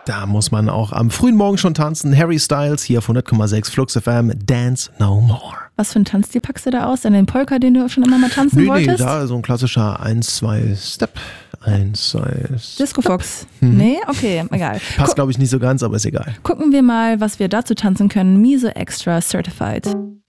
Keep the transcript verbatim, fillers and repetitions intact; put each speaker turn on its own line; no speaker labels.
Da muss man auch am frühen Morgen schon tanzen. Harry Styles hier auf hundert Komma sechs Flux F M, Dance No More.
Was für einen Tanzstil packst du da aus? Den Polka, den du schon immer mal tanzen
nee,
wolltest?
Nee, da so ein klassischer eins zwei Step. eins zwei
Disco Fox. Hm. Nee? Okay, egal.
Passt, glaube ich, nicht so ganz, aber ist egal.
Gucken wir mal, was wir dazu tanzen können. Miso Extra Certified.